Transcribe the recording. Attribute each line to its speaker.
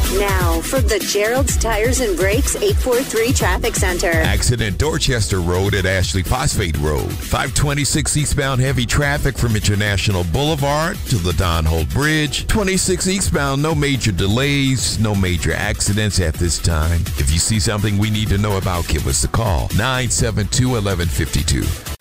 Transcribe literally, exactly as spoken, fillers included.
Speaker 1: Now, from the Gerald's Tires and Brakes eight four three Traffic Center.
Speaker 2: Accident Dorchester Road at Ashley Phosphate Road. five twenty-six eastbound heavy traffic from International Boulevard to the Don Holt Bridge. twenty-six eastbound, no major delays, no major accidents at this time. If you see something we need to know about, give us a call. nine seven two, one one five two.